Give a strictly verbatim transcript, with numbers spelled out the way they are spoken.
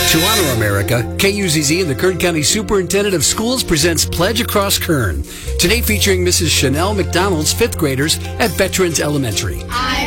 To honor America, K U Z Z and the Kern County Superintendent of Schools presents Pledge Across Kern. Today featuring Missus Chanel McDonald's fifth graders at Veterans Elementary. I